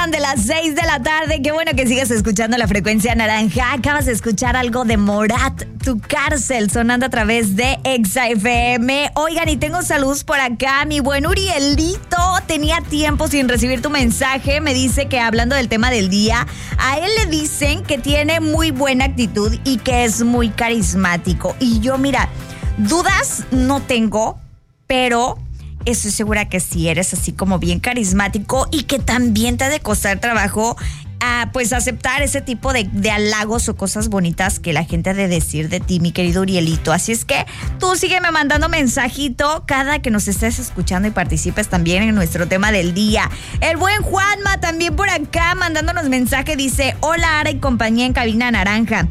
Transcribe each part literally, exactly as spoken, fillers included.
separan de las seis de la tarde. Qué bueno que sigas escuchando la frecuencia naranja. Acabas de escuchar algo de Morat, Tu Cárcel, sonando a través de Exa F M. Oigan, y tengo saludos por acá. Mi buen Urielito tenía tiempo sin recibir tu mensaje. Me dice que hablando del tema del día, a él le dicen que tiene muy buena actitud y que es muy carismático. Y yo, mira, dudas no tengo, pero estoy segura que sí eres así como bien carismático y que también te ha de costar trabajo a, pues aceptar ese tipo de, de halagos o cosas bonitas que la gente ha de decir de ti, mi querido Urielito. Así es que tú sígueme mandando mensajito cada que nos estés escuchando y participes también en nuestro tema del día. El buen Juanma también por acá mandándonos mensaje, dice: hola Ara y compañía en cabina naranja.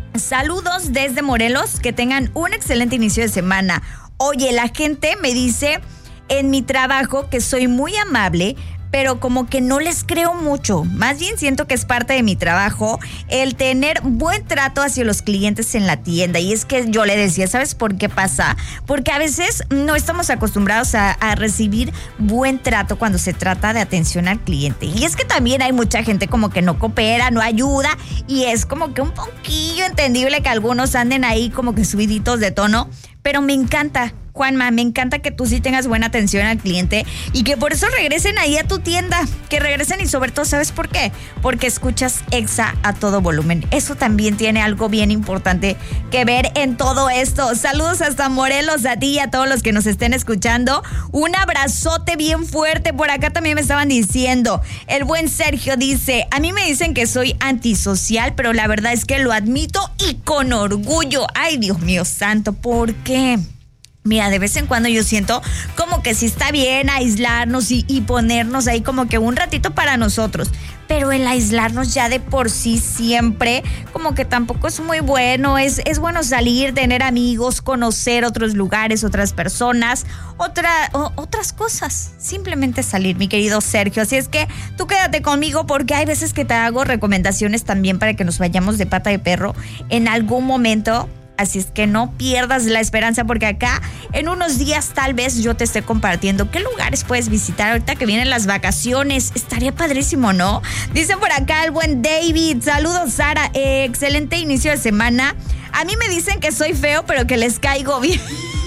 Saludos desde Morelos, que tengan un excelente inicio de semana. Oye, la gente me dice en mi trabajo que soy muy amable, pero como que no les creo mucho. Más bien siento que es parte de mi trabajo el tener buen trato hacia los clientes en la tienda. Y es que yo le decía, ¿sabes por qué pasa? Porque a veces no estamos acostumbrados a, a recibir buen trato cuando se trata de atención al cliente. Y es que también hay mucha gente como que no coopera, no ayuda, y es como que un poquillo entendible que algunos anden ahí como que subiditos de tono. Pero me encanta, Juanma, me encanta que tú sí tengas buena atención al cliente y que por eso regresen ahí a tu tienda, que regresen, y sobre todo, ¿sabes por qué? Porque escuchas Exa a todo volumen. Eso también tiene algo bien importante que ver en todo esto. Saludos hasta Morelos a ti y a todos los que nos estén escuchando. Un abrazote bien fuerte. Por acá también me estaban diciendo, el buen Sergio dice: a mí me dicen que soy antisocial, pero la verdad es que lo admito y con orgullo. Ay, Dios mío santo, ¿por qué? Mira, de vez en cuando yo siento como que sí está bien aislarnos y, y ponernos ahí como que un ratito para nosotros. Pero el aislarnos ya de por sí siempre como que tampoco es muy bueno. Es, es bueno salir, tener amigos, conocer otros lugares, otras personas, otra, o, otras cosas. Simplemente salir, mi querido Sergio. Así es que tú quédate conmigo porque hay veces que te hago recomendaciones también para que nos vayamos de pata de perro en algún momento. Así es que no pierdas la esperanza, porque acá en unos días tal vez yo te esté compartiendo qué lugares puedes visitar ahorita que vienen las vacaciones. Estaría padrísimo, ¿no? Dicen por acá el buen David: saludos Sara, eh, excelente inicio de semana. A mí me dicen que soy feo, pero que les caigo bien.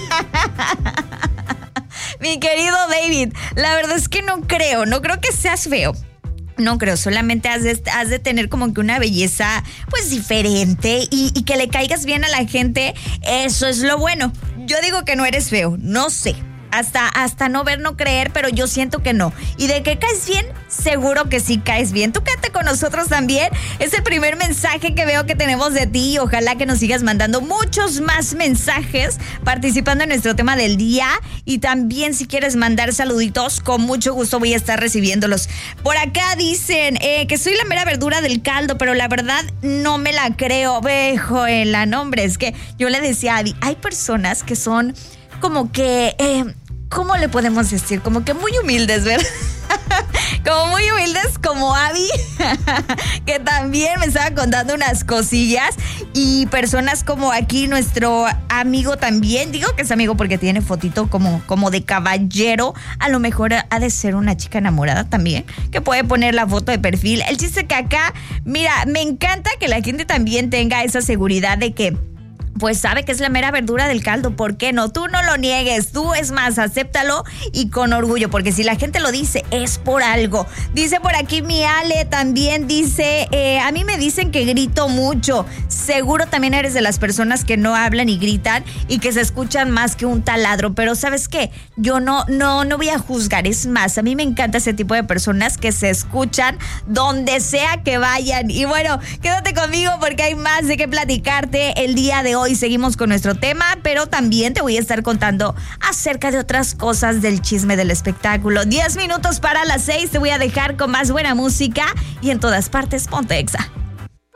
Mi querido David, la verdad es que no creo, no creo que seas feo. No creo, solamente has de, has de tener como que una belleza pues diferente y, y que le caigas bien a la gente. Eso es lo bueno. Yo digo que no eres feo, no sé. Hasta, hasta no ver, no creer, pero yo siento que no. Y de que caes bien, seguro que sí caes bien. Tú quédate con nosotros también. Es el primer mensaje que veo que tenemos de ti. Ojalá que nos sigas mandando muchos más mensajes participando en nuestro tema del día. Y también si quieres mandar saluditos, con mucho gusto voy a estar recibiéndolos. Por acá dicen eh, que soy la mera verdura del caldo, pero la verdad no me la creo. Vejo en la nombre. Es que yo le decía a Abby, hay personas que son como que... Eh, ¿cómo le podemos decir? Como que muy humildes, ¿verdad? Como muy humildes como Abby, que también me estaba contando unas cosillas. Y personas como aquí nuestro amigo también, digo que es amigo porque tiene fotito como, como de caballero. A lo mejor ha de ser una chica enamorada también, que puede poner la foto de perfil. El chiste que acá, mira, me encanta que la gente también tenga esa seguridad de que pues sabe que es la mera verdura del caldo. ¿Por qué no? Tú no lo niegues. Tú, es más, acéptalo y con orgullo, porque si la gente lo dice, es por algo. Dice por aquí mi Ale, también dice, eh, a mí me dicen que grito mucho. Seguro también eres de las personas que no hablan y gritan y que se escuchan más que un taladro. Pero ¿sabes qué? Yo no, no, no voy a juzgar. Es más, a mí me encanta ese tipo de personas que se escuchan donde sea que vayan. Y bueno, quédate conmigo porque hay más de qué platicarte el día de hoy. Hoy seguimos con nuestro tema, pero también te voy a estar contando acerca de otras cosas del chisme del espectáculo. Diez minutos para las seis, te voy a dejar con más buena música y en todas partes, ponte Exa.